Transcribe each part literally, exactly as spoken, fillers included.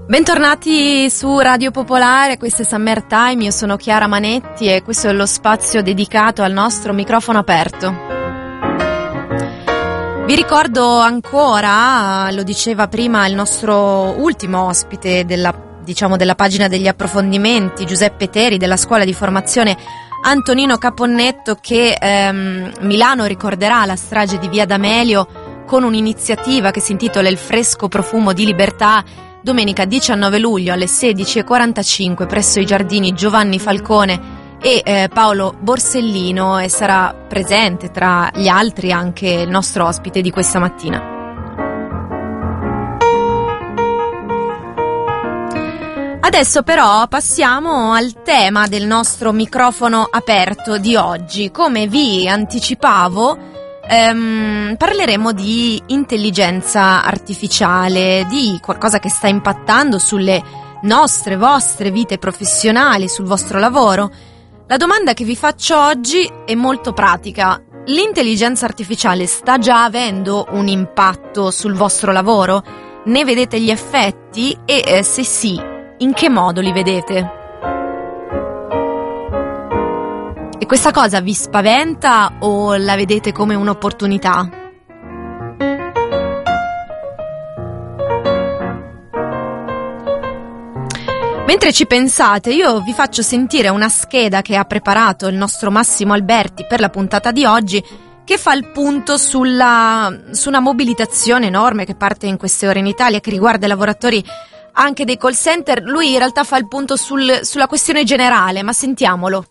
Bentornati su Radio Popolare, questo è Summer Time, io sono Chiara Manetti e questo è lo spazio dedicato al nostro microfono aperto. Vi ricordo ancora, lo diceva prima il nostro ultimo ospite della, diciamo, della pagina degli approfondimenti, Giuseppe Teri della scuola di formazione Antonino Caponnetto, che ehm, Milano ricorderà la strage di Via D'Amelio con un'iniziativa che si intitola Il fresco profumo di libertà, domenica diciannove luglio alle sedici e quarantacinque presso i giardini Giovanni Falcone e eh, Paolo Borsellino, e sarà presente tra gli altri anche il nostro ospite di questa mattina. Adesso però passiamo al tema del nostro microfono aperto di oggi. Come vi anticipavo, ehm, parleremo di intelligenza artificiale, di qualcosa che sta impattando sulle nostre, vostre vite professionali, sul vostro lavoro. La domanda che vi faccio oggi è molto pratica. L'intelligenza artificiale sta già avendo un impatto sul vostro lavoro? Ne vedete gli effetti? E eh, se sì, in che modo li vedete? E questa cosa vi spaventa o la vedete come un'opportunità? Mentre ci pensate, io vi faccio sentire una scheda che ha preparato il nostro Massimo Alberti per la puntata di oggi, che fa il punto sulla, su una mobilitazione enorme che parte in queste ore in Italia, che riguarda i lavoratori anche dei call center. Lui in realtà fa il punto sul, sulla questione generale, ma sentiamolo.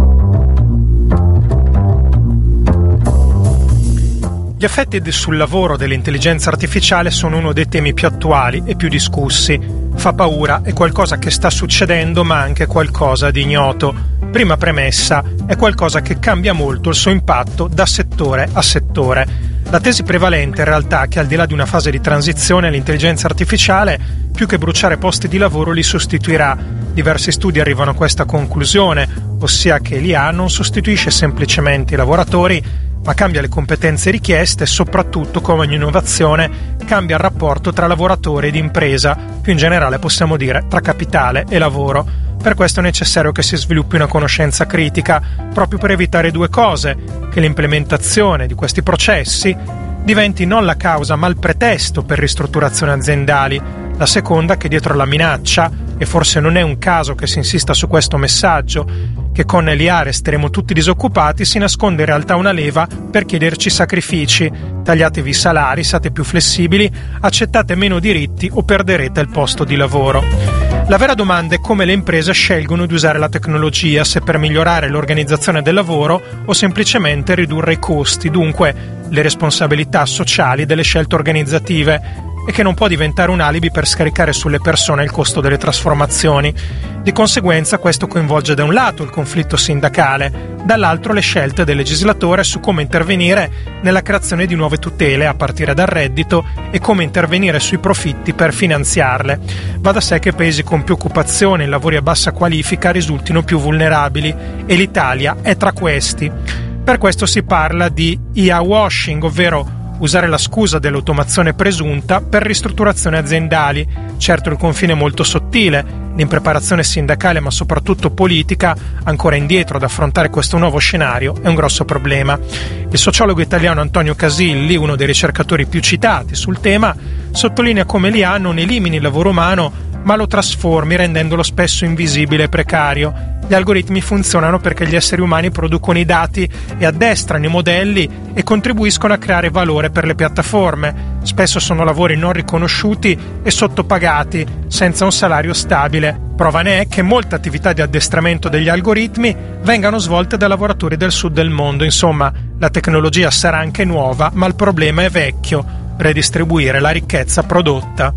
Gli effetti sul lavoro dell'intelligenza artificiale sono uno dei temi più attuali e più discussi. Fa paura, è qualcosa che sta succedendo, ma anche qualcosa di ignoto. Prima premessa, è qualcosa che cambia molto il suo impatto da settore a settore. La tesi prevalente in realtà è che al di là di una fase di transizione, l'intelligenza artificiale, più che bruciare posti di lavoro, li sostituirà. Diversi studi arrivano a questa conclusione, ossia che l'I A non sostituisce semplicemente i lavoratori, ma cambia le competenze richieste e soprattutto, come ogni innovazione, cambia il rapporto tra lavoratore ed impresa, più in generale possiamo dire tra capitale e lavoro. Per questo è necessario che si sviluppi una conoscenza critica, proprio per evitare due cose: che l'implementazione di questi processi diventi non la causa ma il pretesto per ristrutturazioni aziendali. La seconda, che dietro la minaccia, e forse non è un caso che si insista su questo messaggio, che con l'I A resteremo tutti disoccupati, si nasconde in realtà una leva per chiederci sacrifici. Tagliatevi i salari, siate più flessibili, accettate meno diritti o perderete il posto di lavoro. La vera domanda è come le imprese scelgono di usare la tecnologia, se per migliorare l'organizzazione del lavoro o semplicemente ridurre i costi, dunque le responsabilità sociali delle scelte organizzative, e che non può diventare un alibi per scaricare sulle persone il costo delle trasformazioni. Di conseguenza questo coinvolge da un lato il conflitto sindacale, dall'altro le scelte del legislatore su come intervenire nella creazione di nuove tutele a partire dal reddito e come intervenire sui profitti per finanziarle. Va da sé che paesi con più occupazione e lavori a bassa qualifica risultino più vulnerabili, e l'Italia è tra questi. Per questo si parla di I A washing, ovvero usare la scusa dell'automazione presunta per ristrutturazioni aziendali. Certo, il confine è molto sottile, l'impreparazione sindacale ma soprattutto politica ancora indietro ad affrontare questo nuovo scenario è un grosso problema. Il sociologo italiano Antonio Casilli, uno dei ricercatori più citati sul tema, sottolinea come l'I A non elimini il lavoro umano ma lo trasformi, rendendolo spesso invisibile e precario. Gli algoritmi funzionano perché gli esseri umani producono i dati e addestrano i modelli e contribuiscono a creare valore per le piattaforme. Spesso sono lavori non riconosciuti e sottopagati, senza un salario stabile. Prova ne è che molte attività di addestramento degli algoritmi vengano svolte da lavoratori del sud del mondo. Insomma, la tecnologia sarà anche nuova, ma il problema è vecchio: redistribuire la ricchezza prodotta.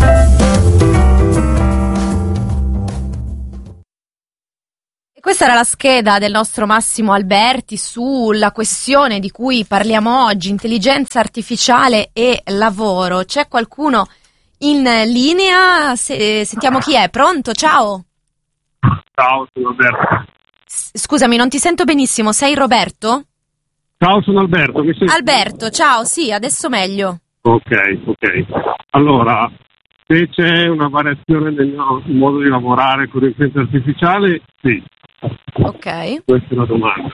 Questa era la scheda del nostro Massimo Alberti sulla questione di cui parliamo oggi, intelligenza artificiale e lavoro. C'è qualcuno in linea? Se, sentiamo chi è. Pronto? Ciao. Ciao, sono Alberto. S- scusami, non ti sento benissimo. Sei Roberto? Ciao, sono Alberto. Mi senti? Alberto, ciao. Sì, adesso meglio. Ok, ok. Allora, Se c'è una variazione nel mio modo di lavorare con l'intelligenza artificiale, sì. Ok. Questa è la domanda.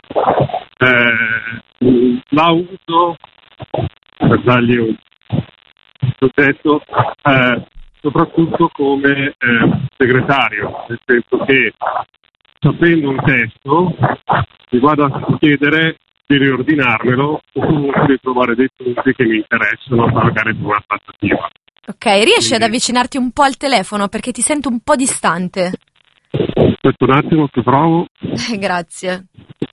Eh, la uso per dargli un soggetto, eh, soprattutto come eh, segretario, nel senso che sapendo un testo mi vado a chiedere di riordinarmelo o comunque di trovare dei punti che mi interessano magari per una trattativa. Ok, riesci ad avvicinarti un po' al telefono perché ti sento un po' distante. Aspetta un attimo che provo. Grazie.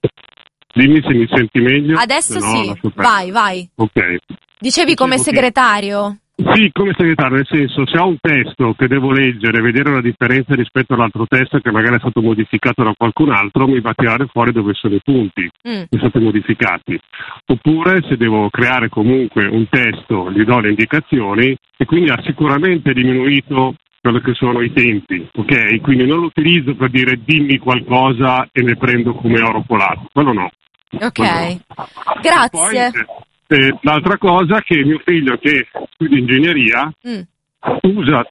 Dimmi se mi senti meglio. Adesso no, sì, vai, vai. Ok. Dicevi come segretario? Sì, come segretario, nel senso, se ho un testo che devo leggere, vedere la differenza rispetto all'altro testo che magari è stato modificato da qualcun altro, mi va a tirare fuori dove sono i punti mm. che sono stati modificati. Oppure se devo creare comunque un testo, gli do le indicazioni e quindi ha sicuramente diminuito quello che sono i tempi, ok? Quindi non lo utilizzo per dire dimmi qualcosa e ne prendo come oro colato, quello no. Ok, quello no. grazie. Poi, eh, l'altra cosa che mio figlio che studia ingegneria mm. usa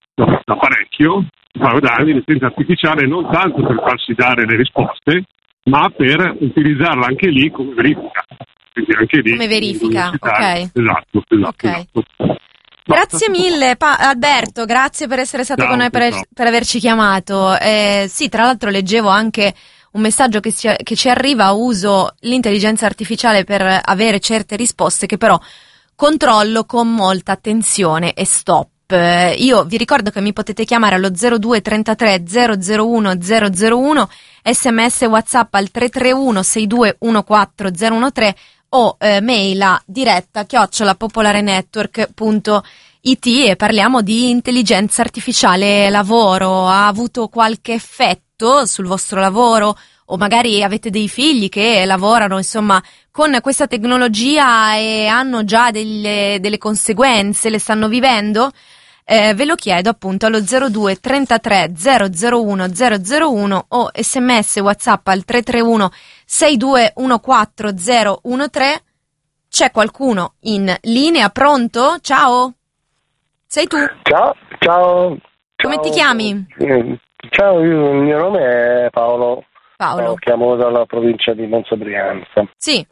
da parecchio, fa da anni l'intelligenza artificiale non tanto per farsi dare le risposte, ma per utilizzarla anche lì come verifica. Quindi anche lì come verifica, ok. Esatto, esatto. Okay. esatto. Grazie mille pa- Alberto, grazie per essere stato ciao, con noi, per, per averci chiamato. Eh, sì, tra l'altro leggevo anche un messaggio che, si, che ci arriva, uso l'intelligenza artificiale per avere certe risposte che però controllo con molta attenzione e stop. Eh, io vi ricordo che mi potete chiamare allo zero due trentatré zero zero uno zero zero uno, sms WhatsApp al tre tre uno sei due uno quattro zero uno tre o eh, mail a diretta chiocciola popolarenetwork punto it e parliamo di intelligenza artificiale lavoro. Ha avuto qualche effetto sul vostro lavoro o magari avete dei figli che lavorano insomma con questa tecnologia e hanno già delle, delle conseguenze, le stanno vivendo? Eh, ve lo chiedo appunto allo zero due trentatré zero zero uno zero zero uno o sms WhatsApp al tre tre uno sei due uno quattro zero uno tre. C'è qualcuno in linea? Pronto? Ciao? Sei tu? Ciao, ciao. Come ciao. ti chiami? Ciao, io, il mio nome è Paolo. Paolo. Lo chiamo dalla provincia di Monza Brianza. Sì.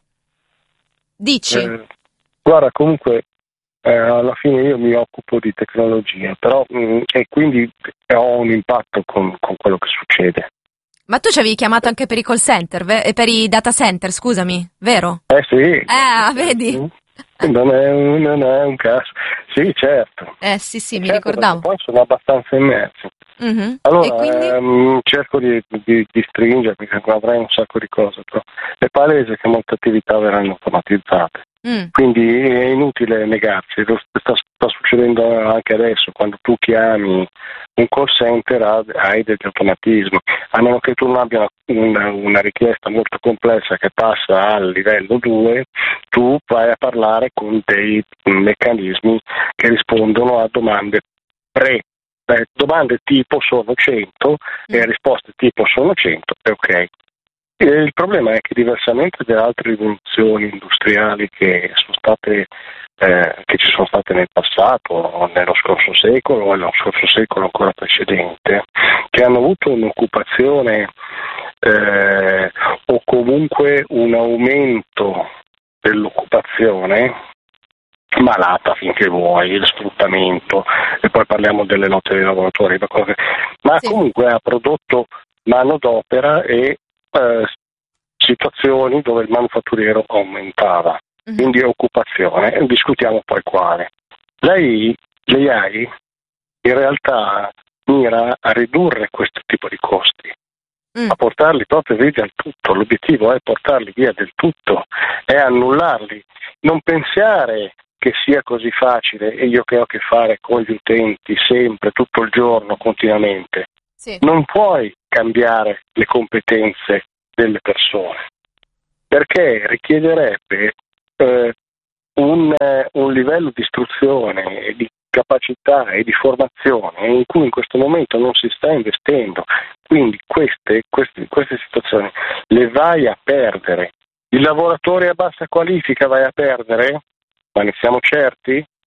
Dici? Eh, guarda, comunque eh, alla fine io mi occupo di tecnologia, però mh, e quindi ho un impatto con, con quello che succede. Ma tu ci avevi chiamato anche per i call center, ve- per i data center, scusami, vero? Eh sì. Eh, vedi? Non è, un, non è un caso. Sì, certo. Eh sì, sì, mi certo, ricordavo. Poi sono abbastanza immerso. Mm-hmm. Allora, E quindi? ehm, cerco di, di, di stringere perché avrei un sacco di cose, però è palese che molte attività verranno automatizzate. Mm. Quindi è inutile negarsi, lo sta, sta succedendo anche adesso, quando tu chiami un call center hai degli automatismi, a meno che tu non abbia una, una richiesta molto complessa che passa al livello due, tu vai a parlare con dei meccanismi che rispondono a domande pre, eh, domande tipo sono cento mm. e risposte tipo sono cento e ok. Il problema è che diversamente da altre rivoluzioni industriali che sono state eh, che ci sono state nel passato, o nello scorso secolo o nello scorso secolo ancora precedente, che hanno avuto un'occupazione eh, o comunque un aumento dell'occupazione malata finché vuoi, il sfruttamento, e poi parliamo delle lotte dei lavoratori, ma sì. Comunque ha prodotto manodopera e Eh, situazioni dove il manufatturiero aumentava, mm-hmm. quindi occupazione, e discutiamo poi quale. Lei, l'A I in realtà mira a ridurre questo tipo di costi, mm. a portarli proprio via del tutto. L'obiettivo è portarli via del tutto, è annullarli. Non pensare che sia così facile, e io che ho a che fare con gli utenti sempre, tutto il giorno, continuamente. Sì. Non puoi cambiare le competenze delle persone, perché richiederebbe eh, un, eh, un livello di istruzione e di capacità e di formazione in cui in questo momento non si sta investendo. Quindi queste, queste, queste situazioni le vai a perdere. Il lavoratore a bassa qualifica vai a perdere? Ma ne siamo certi?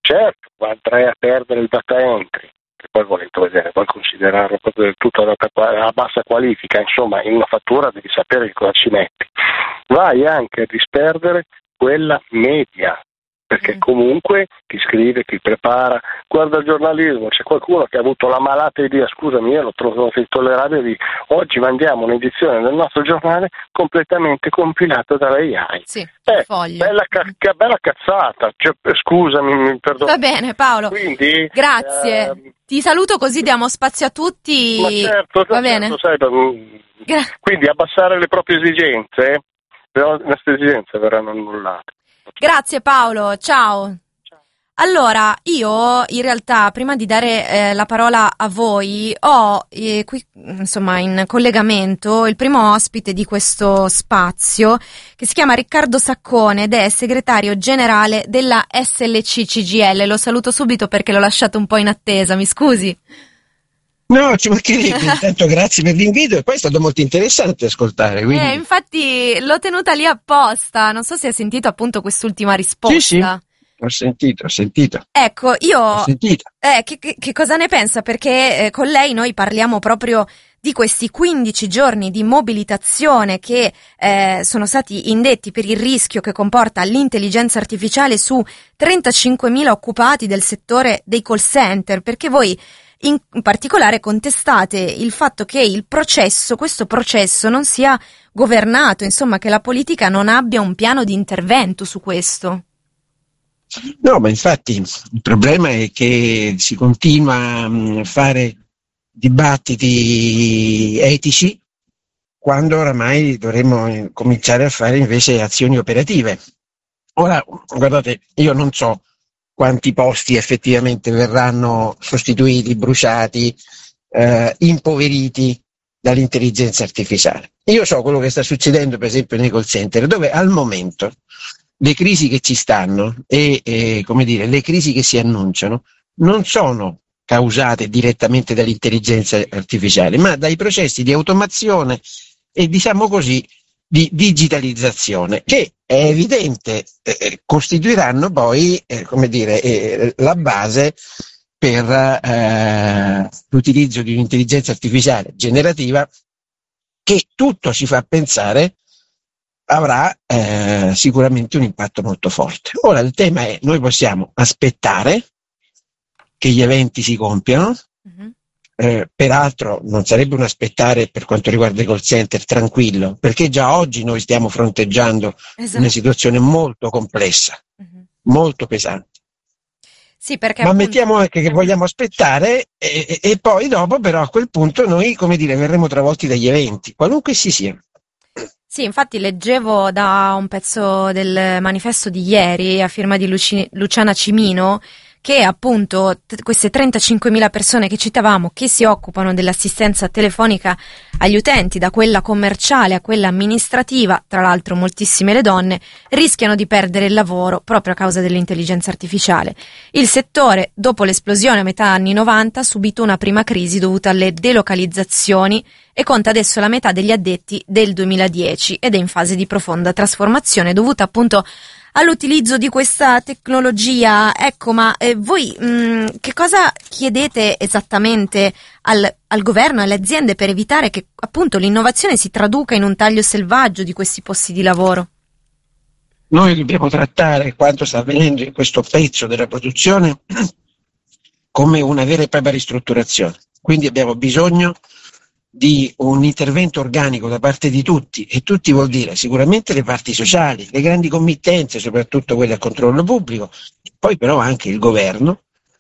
certo, andrei a perdere il data entry, che poi volete vedere, vuoi considerarlo proprio del tutto a bassa qualifica, insomma in una fattura devi sapere che cosa ci metti, vai anche a disperdere quella media, perché comunque chi scrive, chi prepara, guarda il giornalismo, c'è qualcuno che ha avuto la malata idea, scusami, io lo trovo intollerabile, di oggi mandiamo un'edizione del nostro giornale completamente compilata dall'A I. Sì, eh, foglio. Bella, che bella cazzata, cioè, scusami, mi perdono. Va bene Paolo, quindi, grazie, eh, ti saluto così diamo spazio a tutti. Ma certo, va certo, bene? Sai, Gra- quindi abbassare le proprie esigenze, le nostre esigenze verranno annullate. Grazie Paolo, ciao. Allora, io in realtà prima di dare eh, la parola a voi ho eh, qui insomma in collegamento il primo ospite di questo spazio che si chiama Riccardo Saccone ed è segretario generale della S L C C G I L. Lo saluto subito perché l'ho lasciato un po' in attesa, mi scusi? No, ci mancherebbe, intanto grazie per l'invito e poi è stato molto interessante ascoltare. Quindi... Eh, infatti l'ho tenuta lì apposta, non so se hai sentito appunto quest'ultima risposta. Sì, sì, ho sentito, ho sentito. Ecco, io... Ho sentito. Eh, che, che, che cosa ne pensa? Perché eh, con lei noi parliamo proprio di questi quindici giorni di mobilitazione che eh, sono stati indetti per il rischio che comporta l'intelligenza artificiale su trentacinquemila occupati del settore dei call center, perché voi in particolare contestate il fatto che il processo, questo processo non sia governato, insomma che la politica non abbia un piano di intervento su questo. No, ma infatti il problema è che si continua a fare dibattiti etici quando oramai dovremmo cominciare a fare invece azioni operative. Ora, guardate, io non so quanti posti effettivamente verranno sostituiti, bruciati, eh, impoveriti dall'intelligenza artificiale. Io so quello che sta succedendo per esempio nei call center, dove al momento le crisi che ci stanno e eh, come dire, le crisi che si annunciano non sono causate direttamente dall'intelligenza artificiale, ma dai processi di automazione e diciamo così di digitalizzazione che è evidente eh, costituiranno poi eh, come dire eh, la base per eh, l'utilizzo di un'intelligenza artificiale generativa che tutto ci fa pensare avrà eh, sicuramente un impatto molto forte. Ora il tema è: noi possiamo aspettare che gli eventi si compiano. Mm-hmm. Eh, peraltro non sarebbe un aspettare per quanto riguarda i call center tranquillo, perché già oggi noi stiamo fronteggiando esatto. una situazione molto complessa, uh-huh. molto pesante. Sì, perché ma appunto... mettiamo anche che vogliamo aspettare e, e, e poi dopo però a quel punto noi, come dire, verremo travolti dagli eventi, qualunque si sia. Sì, infatti leggevo da un pezzo del manifesto di ieri a firma di Luci- Luciana Cimino che appunto t- queste trentacinquemila persone che citavamo che si occupano dell'assistenza telefonica agli utenti, da quella commerciale a quella amministrativa, tra l'altro moltissime le donne, rischiano di perdere il lavoro proprio a causa dell'intelligenza artificiale. Il settore, dopo l'esplosione a metà anni novanta, ha subito una prima crisi dovuta alle delocalizzazioni e conta adesso la metà degli addetti del duemiladieci ed è in fase di profonda trasformazione dovuta appunto all'utilizzo di questa tecnologia. Ecco, ma eh, voi mh, che cosa chiedete esattamente al, al governo, alle aziende per evitare che appunto l'innovazione si traduca in un taglio selvaggio di questi posti di lavoro? Noi dobbiamo trattare quanto sta avvenendo in questo pezzo della produzione come una vera e propria ristrutturazione, quindi abbiamo bisogno di un intervento organico da parte di tutti, e tutti vuol dire sicuramente le parti sociali, le grandi committenze, soprattutto quelle a controllo pubblico, poi però anche il governo.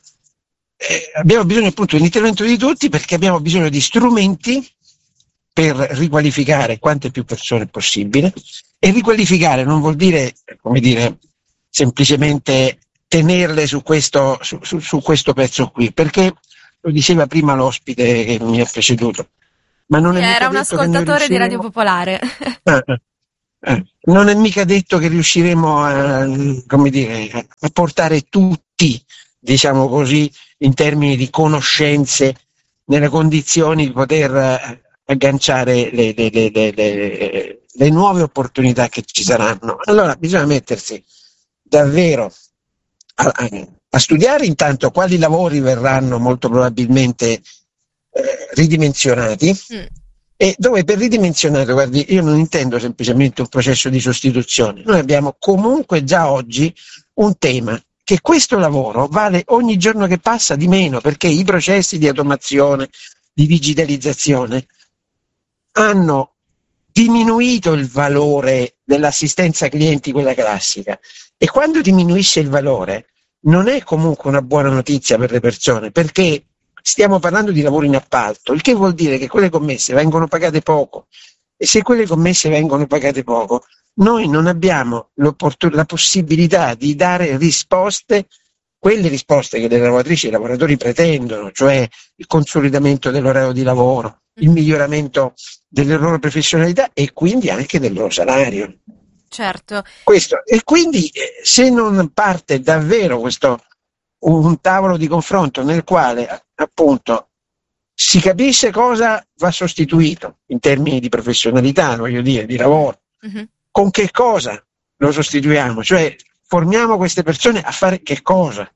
Eh, abbiamo bisogno appunto di un intervento di tutti perché abbiamo bisogno di strumenti per riqualificare quante più persone possibile, e riqualificare non vuol dire, come dire, semplicemente tenerle su questo, su, su, su questo pezzo qui, perché lo diceva prima l'ospite che mi ha preceduto. Ma non sì, è era un ascoltatore di Radio Popolare. Ah, ah, ah. Non è mica detto che riusciremo a, come dire, a portare tutti, diciamo così, in termini di conoscenze, nelle condizioni di poter agganciare le, le, le, le, le, le nuove opportunità che ci saranno. Allora bisogna mettersi davvero a, a, a studiare intanto quali lavori verranno molto probabilmente eh, ridimensionati mm. e dove per ridimensionare, guardi, io non intendo semplicemente un processo di sostituzione, noi abbiamo comunque già oggi un tema che questo lavoro vale ogni giorno che passa di meno, perché i processi di automazione, di digitalizzazione hanno diminuito il valore dell'assistenza clienti, quella classica, e quando diminuisce il valore non è comunque una buona notizia per le persone, perché stiamo parlando di lavoro in appalto, il che vuol dire che quelle commesse vengono pagate poco, e se quelle commesse vengono pagate poco noi non abbiamo la possibilità di dare risposte, quelle risposte che le lavoratrici e i lavoratori pretendono, cioè il consolidamento dell'orario di lavoro, il miglioramento delle loro professionalità e quindi anche del loro salario. Certo. Questo. E quindi se non parte davvero questo un tavolo di confronto nel quale appunto si capisce cosa va sostituito in termini di professionalità, voglio dire, di lavoro, mm-hmm. con che cosa lo sostituiamo, cioè formiamo queste persone a fare che cosa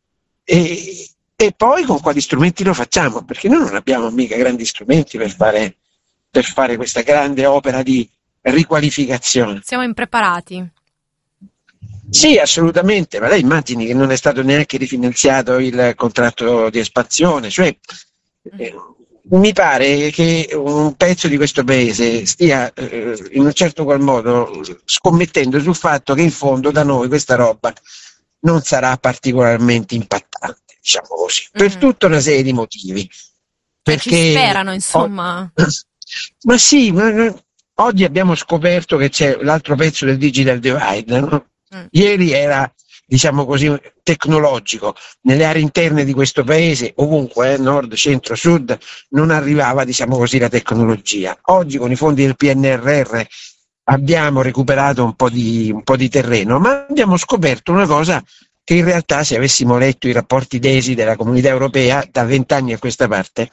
e, e poi con quali strumenti lo facciamo, perché noi non abbiamo mica grandi strumenti per fare, per fare questa grande opera di riqualificazione. Siamo impreparati. Sì, assolutamente, ma lei immagini che non è stato neanche rifinanziato il contratto di espansione, cioè eh, mi pare che un pezzo di questo paese stia eh, in un certo qual modo scommettendo sul fatto che in fondo da noi questa roba non sarà particolarmente impattante, diciamo così, mm-hmm. per tutta una serie di motivi. Perché ci sperano, insomma. Oh, ma sì, ma, oggi abbiamo scoperto che c'è l'altro pezzo del digital divide, no? Mm. Ieri era, diciamo così, tecnologico. Nelle aree interne di questo paese, ovunque, eh, nord, centro, sud, non arrivava, diciamo così, la tecnologia. Oggi con i fondi del P N R R abbiamo recuperato un po' di, un po' di terreno, ma abbiamo scoperto una cosa che in realtà, se avessimo letto i rapporti D E S I della Comunità Europea da vent'anni a questa parte,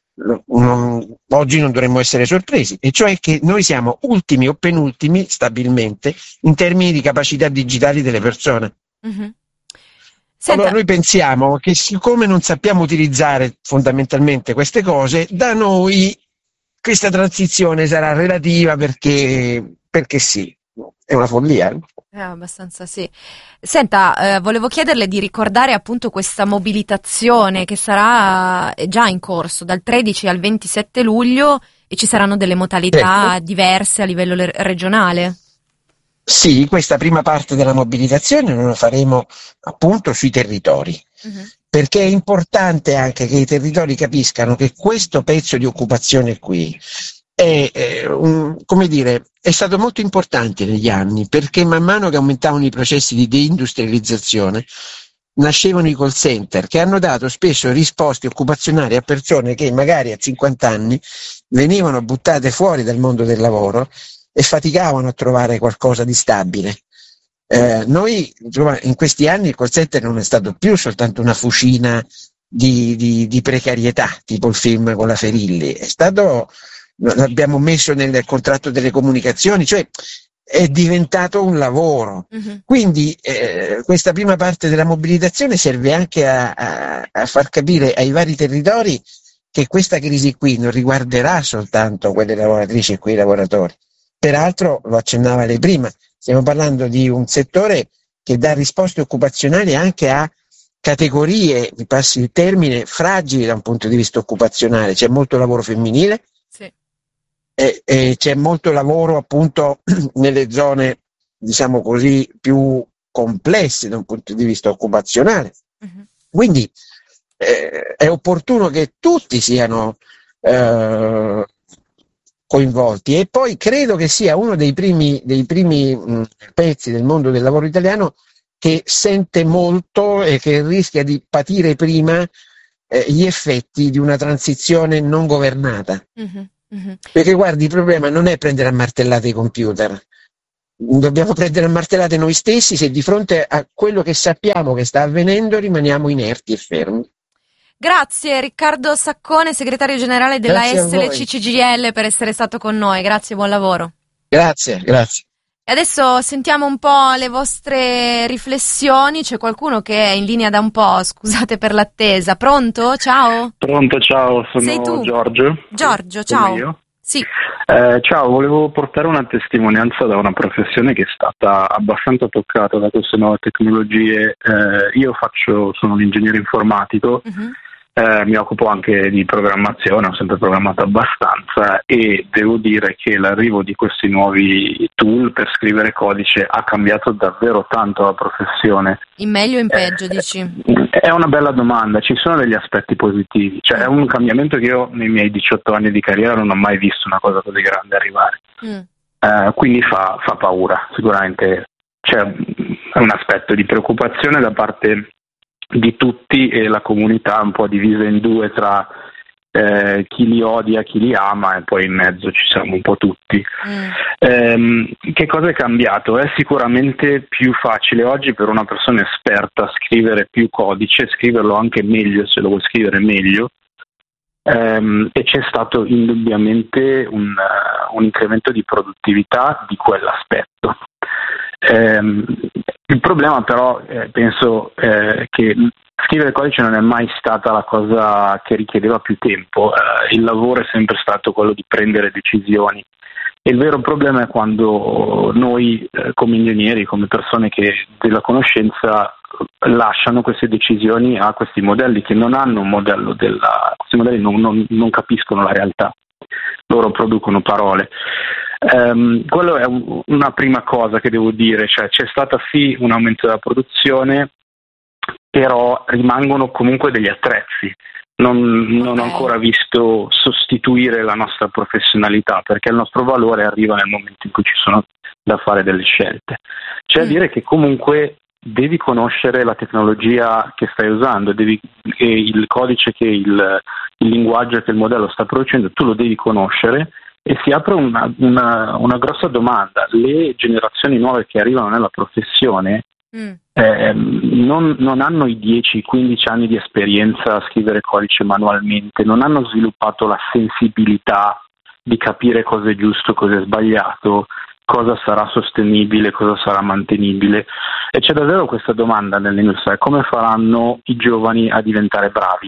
non, oggi non dovremmo essere sorpresi, e cioè che noi siamo ultimi o penultimi stabilmente in termini di capacità digitali delle persone. Mm-hmm. Senta... Allora noi pensiamo che siccome non sappiamo utilizzare fondamentalmente queste cose, da noi questa transizione sarà relativa perché, perché sì, è una follia. Eh, abbastanza sì. Senta, eh, volevo chiederle di ricordare appunto questa mobilitazione che sarà già in corso dal tredici al ventisette luglio e ci saranno delle modalità certo. diverse a livello le- regionale. Sì, questa prima parte della mobilitazione noi la faremo appunto sui territori, uh-huh. perché è importante anche che i territori capiscano che questo pezzo di occupazione qui è, è, un, come dire, è stato molto importante negli anni, perché man mano che aumentavano i processi di deindustrializzazione nascevano i call center che hanno dato spesso risposte occupazionali a persone che magari a cinquanta anni venivano buttate fuori dal mondo del lavoro e faticavano a trovare qualcosa di stabile. Eh, noi insomma, in questi anni il call center non è stato più soltanto una fucina di, di, di precarietà, tipo il film con la Ferilli, è stato, l'abbiamo messo nel contratto delle comunicazioni, cioè è diventato un lavoro. Uh-huh. Quindi eh, questa prima parte della mobilitazione serve anche a, a, a far capire ai vari territori che questa crisi qui non riguarderà soltanto quelle lavoratrici e quei lavoratori. Peraltro, lo accennava lei prima, stiamo parlando di un settore che dà risposte occupazionali anche a categorie, mi passi il termine, fragili da un punto di vista occupazionale. C'è molto lavoro femminile, sì. e, e c'è molto lavoro appunto nelle zone, diciamo così, più complesse da un punto di vista occupazionale. Uh-huh. Quindi eh, è opportuno che tutti siano eh, coinvolti, e poi credo che sia uno dei primi, dei primi mh, pezzi del mondo del lavoro italiano che sente molto e che rischia di patire prima eh, gli effetti di una transizione non governata. Uh-huh, uh-huh. Perché guardi, il problema non è prendere a martellate i computer, dobbiamo prendere a martellate noi stessi se di fronte a quello che sappiamo che sta avvenendo rimaniamo inerti e fermi. Grazie Riccardo Saccone, segretario generale della S L C C G I L, per essere stato con noi. Grazie, buon lavoro. Grazie, grazie. Adesso sentiamo un po' le vostre riflessioni. C'è qualcuno che è in linea da un po', scusate per l'attesa. Pronto? Ciao. Pronto, ciao, sono Sei tu? Giorgio. Giorgio, Sono ciao. io. Sì. Eh, ciao, volevo portare una testimonianza da una professione che è stata abbastanza toccata da queste nuove tecnologie. Eh, io faccio, sono un ingegnere informatico. Uh-huh. Eh, mi occupo anche di programmazione, ho sempre programmato abbastanza e devo dire che l'arrivo di questi nuovi tool per scrivere codice ha cambiato davvero tanto la professione. In meglio o in peggio, eh, dici? È una bella domanda, ci sono degli aspetti positivi, cioè è un cambiamento che io nei miei diciotto anni di carriera non ho mai visto una cosa così grande arrivare. Mm. Eh, quindi fa, fa paura, sicuramente c'è un aspetto di preoccupazione da parte di tutti e la comunità un po' divisa in due tra eh, chi li odia, chi li ama e poi in mezzo ci siamo un po' tutti. Mm. Ehm, che cosa è cambiato? È sicuramente più facile oggi per una persona esperta scrivere più codice, scriverlo anche meglio se lo vuoi scrivere meglio, ehm, e c'è stato indubbiamente un, uh, un incremento di produttività di quell'aspetto. Ehm, il problema però eh, penso eh, che scrivere codice non è mai stata la cosa che richiedeva più tempo, eh, il lavoro è sempre stato quello di prendere decisioni e il vero problema è quando noi eh, come ingegneri, come persone che della conoscenza lasciano queste decisioni a questi modelli che non hanno un modello della, questi modelli non, non, non capiscono la realtà, loro producono parole. Um, quello è un, una prima cosa che devo dire, cioè c'è stata sì un aumento della produzione, però rimangono comunque degli attrezzi. Non, non ho ancora visto sostituire la nostra professionalità, perché il nostro valore arriva nel momento in cui ci sono da fare delle scelte. C'è da dire che comunque devi conoscere la tecnologia che stai usando, devi, e il codice che il, il linguaggio che il modello sta producendo, tu lo devi conoscere. E si apre una, una, una grossa domanda. Le generazioni nuove che arrivano nella professione mm. eh, non, non hanno i dieci quindici anni di esperienza a scrivere codice manualmente, non hanno sviluppato la sensibilità di capire cosa è giusto, cosa è sbagliato, cosa sarà sostenibile, cosa sarà mantenibile. E c'è davvero questa domanda nell'industria: come faranno i giovani a diventare bravi?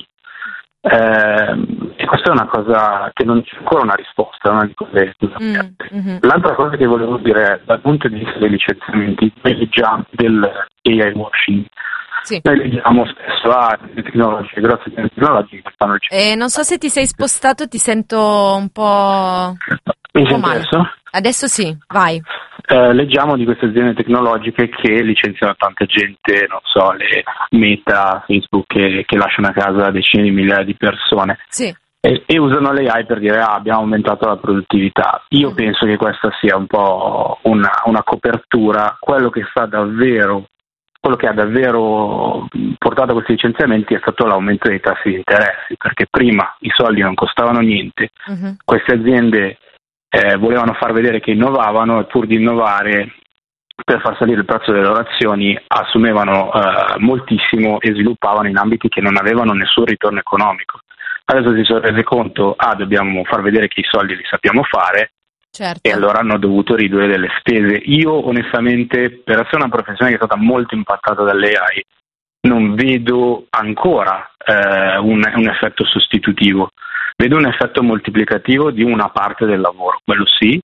Eh, e questa è una cosa che non c'è ancora una risposta, una di quelle mm, mm-hmm. L'altra cosa che volevo dire è, dal punto di vista dei licenziamenti, noi leggiamo del A I washing, sì. Noi leggiamo spesso ah, le tecnologie, grosse tecnologie che fanno eh, non so se ti sei spostato, ti sento un po', Mi un po' male. Adesso? Adesso sì, vai. Eh, leggiamo di queste aziende tecnologiche che licenziano tanta gente, non so, le Meta, Facebook, che, che lasciano a casa decine di migliaia di persone, sì. e, e usano l'A I per dire ah, abbiamo aumentato la produttività. Io mm. penso che questa sia un po' una, una copertura. Quello che sta davvero, quello che ha davvero portato a questi licenziamenti è stato l'aumento dei tassi di interessi, perché prima i soldi non costavano niente, mm-hmm. queste aziende Eh, volevano far vedere che innovavano e pur di innovare, per far salire il prezzo delle loro azioni, assumevano eh, moltissimo e sviluppavano in ambiti che non avevano nessun ritorno economico. Adesso si sono resi conto, ah, dobbiamo far vedere che i soldi li sappiamo fare, certo. E allora hanno dovuto ridurre delle spese. Io onestamente, per essere una professione che è stata molto impattata dall'A I, non vedo ancora eh, un, un effetto sostitutivo. Vedo un effetto moltiplicativo di una parte del lavoro, quello sì,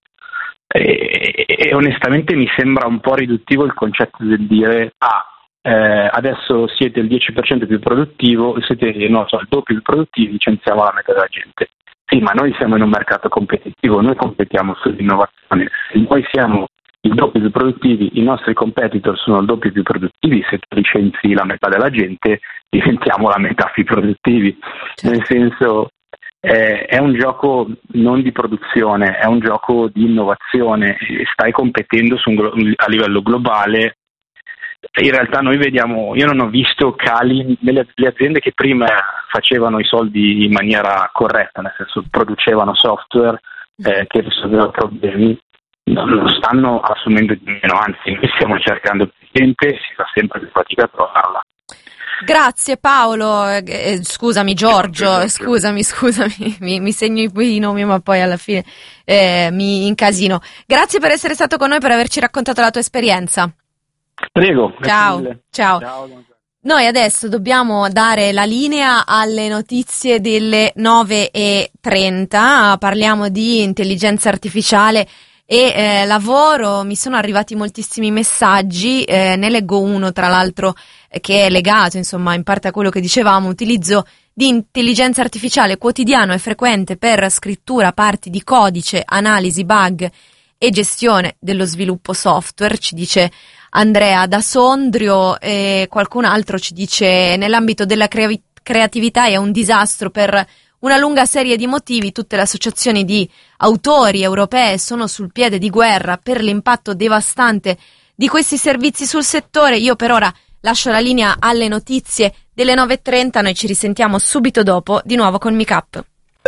e, e onestamente mi sembra un po' riduttivo il concetto del dire ah, eh, adesso siete il dieci per cento più produttivo, siete non so, il doppio più produttivi, licenziamo la metà della gente. Sì, ma noi siamo in un mercato competitivo, noi competiamo sull'innovazione, se noi siamo il doppio più produttivi, i nostri competitor sono il doppio più produttivi, se tu licenzi la metà della gente diventiamo la metà più produttivi, certo. Nel senso Eh, è un gioco non di produzione, è un gioco di innovazione, stai competendo su un, a livello globale. In realtà noi vediamo, io non ho visto cali nelle le aziende che prima facevano i soldi in maniera corretta, nel senso producevano software eh, che risolvevano problemi, non stanno assumendo di meno, anzi noi stiamo cercando più gente e si fa sempre più fatica a trovarla. Grazie Paolo, eh, scusami Giorgio, scusami, scusami, mi, mi segno i, i nomi ma poi alla fine eh, mi incasino. Grazie per essere stato con noi, per averci raccontato la tua esperienza. Prego. Ciao, ciao. Ciao. Noi adesso dobbiamo dare la linea alle notizie delle nove e trenta, parliamo di intelligenza artificiale e eh, lavoro. Mi sono arrivati moltissimi messaggi, eh, ne leggo uno tra l'altro eh, che è legato insomma in parte a quello che dicevamo: utilizzo di intelligenza artificiale quotidiano e frequente per scrittura, parti di codice, analisi bug e gestione dello sviluppo software, ci dice Andrea da Sondrio, e qualcun altro ci dice: nell'ambito della crea- creatività è un disastro per una lunga serie di motivi, tutte le associazioni di autori europee sono sul piede di guerra per l'impatto devastante di questi servizi sul settore. Io per ora lascio la linea alle notizie delle nove e trenta, noi ci risentiamo subito dopo di nuovo con Make Up.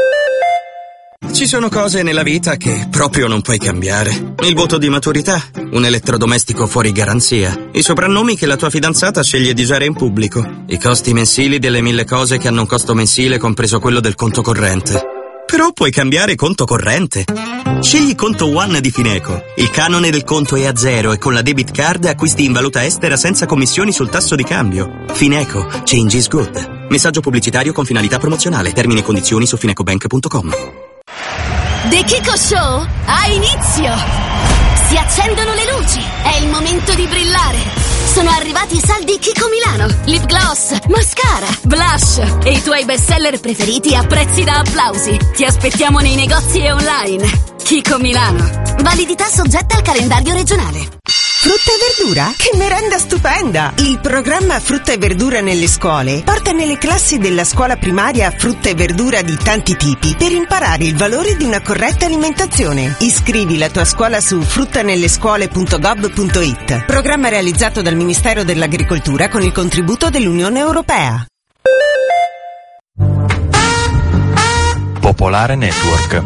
Ci sono cose nella vita che proprio non puoi cambiare. Il voto di maturità, un elettrodomestico fuori garanzia, i soprannomi che la tua fidanzata sceglie di usare in pubblico, i costi mensili delle mille cose che hanno un costo mensile compreso quello del conto corrente. Però puoi cambiare conto corrente. Scegli Conto One di Fineco. Il canone del conto è a zero e con la debit card acquisti in valuta estera senza commissioni sul tasso di cambio. Fineco. Change is good. Messaggio pubblicitario con finalità promozionale. Termini e condizioni su finecobank punto com. The Kiko Show ha inizio! Si accendono le luci, è il momento di brillare! Sono arrivati i saldi Kiko Milano, lip gloss, mascara, blush e i tuoi bestseller preferiti a prezzi da applausi. Ti aspettiamo nei negozi e online. Kiko Milano. Validità soggetta al calendario regionale. Frutta e verdura? Che merenda stupenda! Il programma Frutta e verdura nelle scuole porta nelle classi della scuola primaria frutta e verdura di tanti tipi per imparare il valore di una corretta alimentazione. Iscrivi la tua scuola su fruttanellescuole punto gov punto it. Programma realizzato dal Ministero dell'Agricoltura con il contributo dell'Unione Europea. Popolare Network.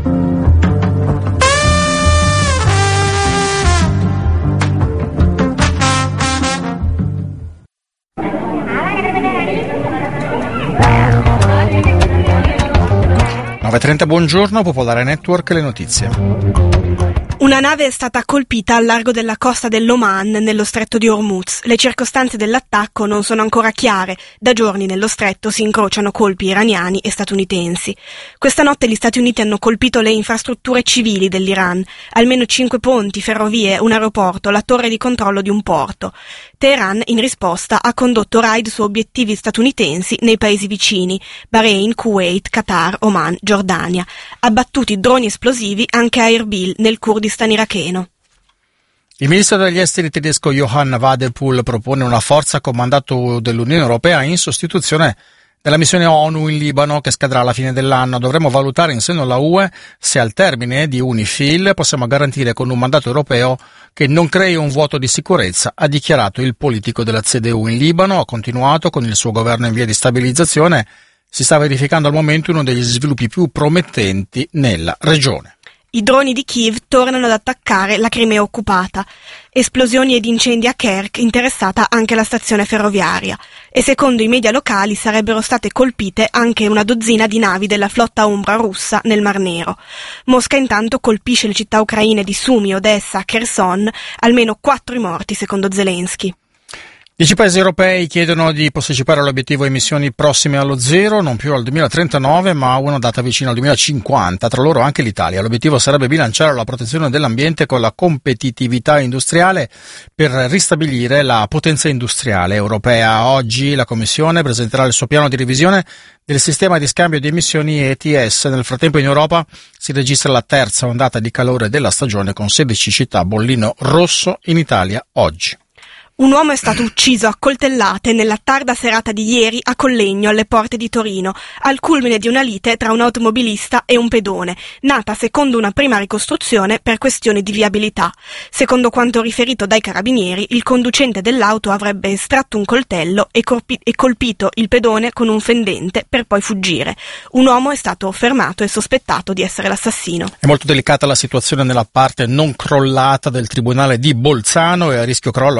nove e trenta, buongiorno, Popolare Network, le notizie. Una nave è stata colpita al largo della costa dell'Oman, nello stretto di Hormuz. Le circostanze dell'attacco non sono ancora chiare. Da giorni nello stretto si incrociano colpi iraniani e statunitensi. Questa notte gli Stati Uniti hanno colpito le infrastrutture civili dell'Iran. Almeno cinque ponti, ferrovie, un aeroporto, la torre di controllo di un porto. Teheran, in risposta, ha condotto raid su obiettivi statunitensi nei paesi vicini: Bahrain, Kuwait, Qatar, Oman, Giordania. Abbattuti droni esplosivi anche a Erbil, nel Kurdistan iracheno. Il ministro degli esteri tedesco Johann Wadephul propone una forza con mandato dell'Unione Europea in sostituzione della missione ONU in Libano che scadrà alla fine dell'anno. Dovremo valutare in seno alla U E se al termine di UNIFIL possiamo garantire con un mandato europeo che non crei un vuoto di sicurezza, ha dichiarato il politico della C D U in Libano. Ha continuato: con il suo governo in via di stabilizzazione si sta verificando al momento uno degli sviluppi più promettenti nella regione. I droni di Kiev tornano ad attaccare la Crimea occupata. Esplosioni ed incendi a Kerch, interessata anche la stazione ferroviaria. E secondo i media locali sarebbero state colpite anche una dozzina di navi della flotta ombra russa nel Mar Nero. Mosca intanto colpisce le città ucraine di Sumy, Odessa, Kherson, almeno quattro i morti secondo Zelensky. Dieci paesi europei chiedono di postecipare l'obiettivo emissioni prossime allo zero, non più al duemilatrentanove ma a una data vicina al duemilacinquanta, tra loro anche l'Italia. L'obiettivo sarebbe bilanciare la protezione dell'ambiente con la competitività industriale per ristabilire la potenza industriale europea. Oggi la Commissione presenterà il suo piano di revisione del sistema di scambio di emissioni E T S. Nel frattempo in Europa si registra la terza ondata di calore della stagione con sedici città a bollino rosso in Italia oggi. Un uomo è stato ucciso a coltellate nella tarda serata di ieri a Collegno, alle porte di Torino, al culmine di una lite tra un automobilista e un pedone, nata secondo una prima ricostruzione per questioni di viabilità. Secondo quanto riferito dai carabinieri, il conducente dell'auto avrebbe estratto un coltello e, corpi- e colpito il pedone con un fendente per poi fuggire. Un uomo è stato fermato e sospettato di essere l'assassino. È molto delicata la situazione nella parte non crollata del Tribunale di Bolzano e a rischio crollo anche l'ingresso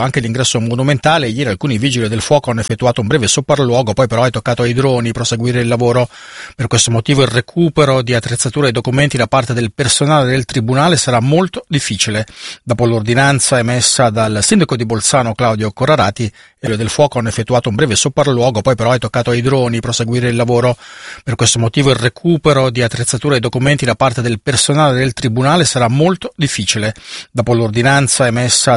scomparso un monumentale. Ieri alcuni vigili del fuoco hanno effettuato un breve sopralluogo, poi però è toccato ai droni proseguire il lavoro. Per questo motivo il recupero di attrezzature e documenti da parte del personale del tribunale sarà molto difficile. Dopo l'ordinanza emessa dal sindaco di Bolzano Claudio Corrarati, i vigili del fuoco hanno effettuato un breve sopralluogo, poi però è toccato ai droni proseguire il lavoro. Per questo motivo il recupero di attrezzature e documenti da parte del personale del tribunale sarà molto difficile. Dopo l'ordinanza emessa